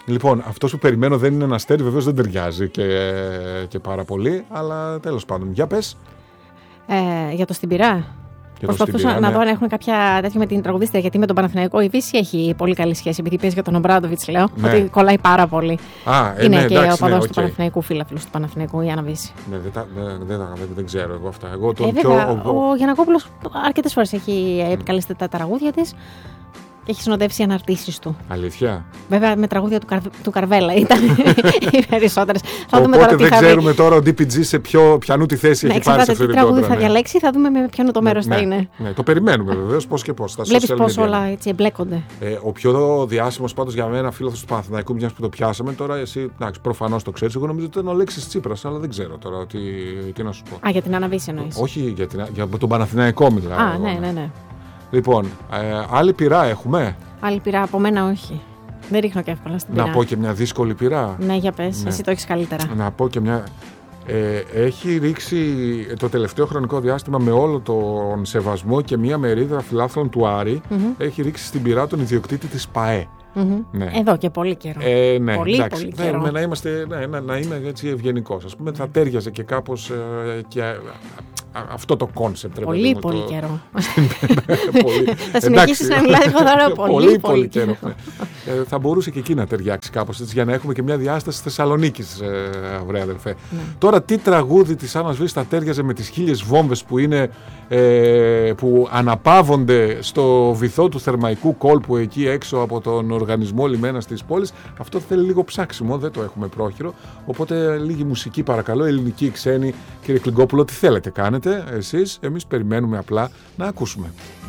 Λοιπόν, αυτός που περιμένω δεν είναι ένα αστέρι, βεβαίως δεν ταιριάζει και πάρα πολύ, αλλά τέλος πάντων. Για πες. Για το Στην Πυρά. Προσπαθούσα να δω αν έχουν κάποια τέτοια με την τραγουδίστρια, γιατί με τον Παναθηναϊκό η Βύση έχει πολύ καλή σχέση. Επειδή παίζει για τον Ομπράντοβιτς, λέω, ότι κολλάει πάρα πολύ. Είναι και ο παδός του Παναθηναϊκού, φίλαθλος του Παναθηναϊκού, η Άννα Βύση. Δεν ξέρω εγώ αυτά. Ο Γιαννακόπουλος αρκετές φορές έχει επικαλεστεί τα τραγούδια της. Και έχει συνοδεύσει αναρτήσεις του. Αλήθεια. Βέβαια με τραγούδια του Καρβέλα ήταν οι περισσότερες. Οπότε δεν ξέρουμε τώρα ο DPG σε ποιανού τη θέση έχει πάρει σε αυτή την τι τραγούδι θα διαλέξει, θα δούμε με ποιανού το μέρος θα είναι. Ναι, το περιμένουμε βεβαίως πώς και πώς. Βλέπεις πώς όλα έτσι εμπλέκονται. Ο πιο διάσημος πάντως για μένα φίλος του Παναθηναϊκού, μιας που το πιάσαμε τώρα, εσύ προφανώς το ξέρεις. Εγώ νομίζω ότι ήταν ο Αλέξης Τσίπρας, αλλά δεν ξέρω τώρα τι να σου πω. Για την Άννα Βύση εννοείς. Όχι, για τον Παναθηναϊκό μιλάω. Ναι. Λοιπόν, άλλη πυρά έχουμε. Άλλη πυρά από μένα όχι. Δεν ρίχνω και εύκολα στην πυρά. Να πω και μια δύσκολη πυρά. Ναι, για πες. Εσύ το έχεις καλύτερα. Να πω και μια. Έχει ρίξει το τελευταίο χρονικό διάστημα, με όλο τον σεβασμό και μια μερίδα φιλάθλων του Άρη, έχει ρίξει στην πυρά τον ιδιοκτήτη της ΠΑΕ. Ναι. Εδώ και πολύ καιρό. Ναι, πολύ καιρό. Να είμαι έτσι ευγενικός. Ας πούμε, θα τέριαζε και κάπως και αυτό το κόνσεπτ. Πολύ καιρό. Θα συνεχίσεις να μιλάς τώρα πολύ καιρό. Θα μπορούσε και εκεί να ταιριάξει κάπως έτσι, για να έχουμε και μια διάσταση Θεσσαλονίκης, βρε αδελφέ. Τώρα, τι τραγούδι της Άννας Βύσης θα τέριαζε με τις 1000 βόμβες που αναπαύονται στο βυθό του Θερμαϊκού κόλπου εκεί έξω από τον οργανισμό λιμένας της πόλης? Αυτό θέλει λίγο ψάξιμο, δεν το έχουμε πρόχειρο. Οπότε λίγη μουσική παρακαλώ, ελληνική, ξένη. Κύριε Κλιγκόπουλο, τι θέλετε κάνετε εσείς? Εμείς περιμένουμε απλά να ακούσουμε.